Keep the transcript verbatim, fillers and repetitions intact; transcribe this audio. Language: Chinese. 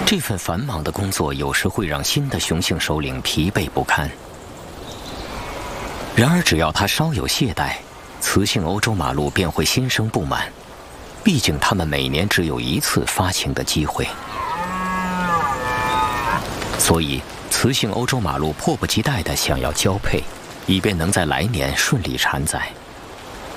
这份繁忙的工作有时会让新的雄性首领疲惫不堪。然而，只要他稍有懈怠，雌性欧洲马鹿便会心生不满。毕竟，它们每年只有一次发情的机会，所以雌性欧洲马鹿迫不及待地想要交配，以便能在来年顺利产崽。